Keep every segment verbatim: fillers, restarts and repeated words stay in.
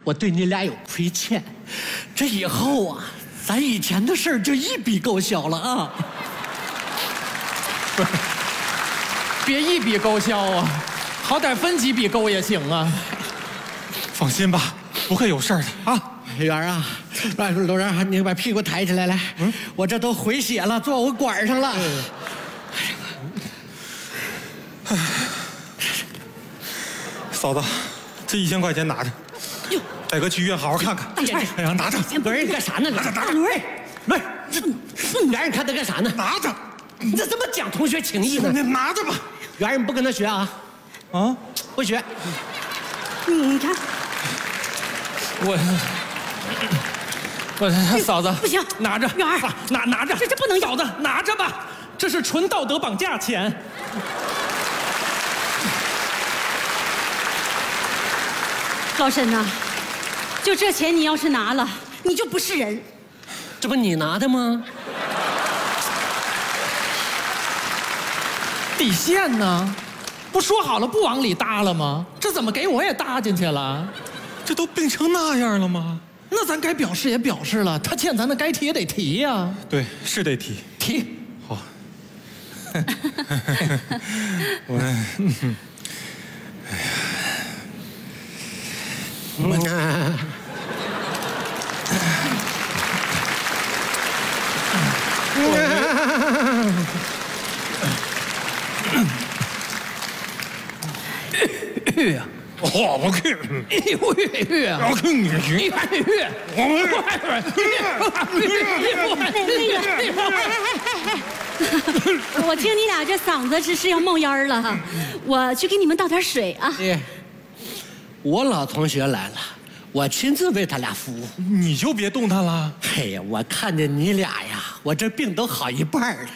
我对你俩有亏欠，这以后啊，咱以前的事儿就一笔勾销了啊。 不是，别一笔勾销啊，好歹分几笔勾也行啊。 放心吧，不会有事儿的啊。 圆儿啊，来，楼人，你把屁股抬起来，来，嗯，我这都回血了，坐我管上了。 哎，嫂子，这一千块钱拿着，哟，带哥去医院好好看看。哎呀，拿着。 轮儿，你干啥呢？拿着，拿着。轮儿，轮儿，这圆儿，你看他干啥呢？ 拿着。 你这怎么讲同学情谊呢？ 你拿着吧。 圆儿，你不跟他学啊？啊，不学。 你看， 我。我嫂子不行， 拿着， 圆儿， 拿拿着， 这这不能， 嫂子拿着吧，这是纯道德绑架钱。 老沈呐，就这钱你要是拿了，你就不是人。 这不你拿的吗？ 底线呢？不说好了不往里搭了吗？这怎么给我也搭进去了？ 这都病成那样了吗？ 那咱该表示也表示了，他欠咱的该提也得提呀。 对，是得提。 提。 好。我，哎呀， 我。 去呀！ 我不去。 去去去啊！ 我去你去！ 你还去？我我听你俩这嗓子这是要冒烟了，我去给你们倒点水啊。 我老同学来了，我亲自为他俩服务。 你就别动弹了。 哎呀，我看见你俩呀，我这病都好一半了。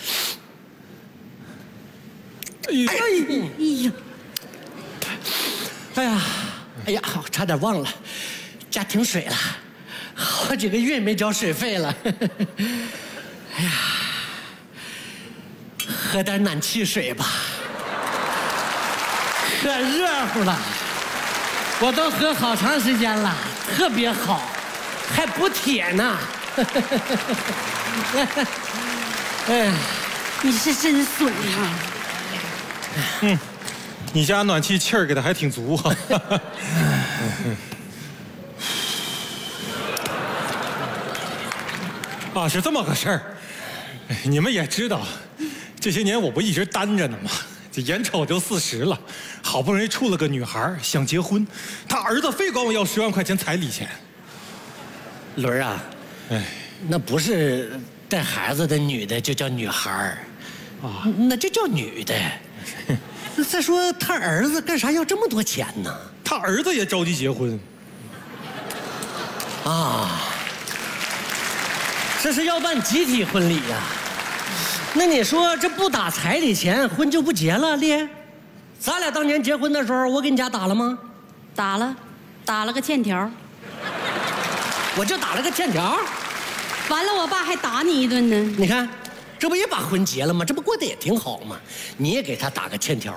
哎呀！ 哎呀！ 哎呀，哎呀，差点忘了，家停水了，好几个月没交水费了。哎呀，喝点暖气水吧，可热乎了，我都喝好长时间了，特别好，还补铁呢。 哎，你是真损啊！ 嗯。你家暖气气儿给的还挺足啊！啊，是这么个事儿。你们也知道，这些年我不一直单着呢吗？这眼瞅就四十了，好不容易处了个女孩，想结婚，他儿子非管我要十万块钱彩礼钱。 轮儿啊，哎，那不是带孩子的女的就叫女孩儿，啊，那就叫女的。再说他儿子干啥要这么多钱呢？ 他儿子也着急结婚。 啊，这是要办集体婚礼呀？那你说这不打彩礼钱，婚就不结了？丽，咱俩当年结婚的时候，我给你家打了吗？ 打了，打了个欠条。 我就打了个欠条。 完了，我爸还打你一顿呢。 你看。这不也把婚结了吗？这不过得也挺好吗？你也给他打个欠条。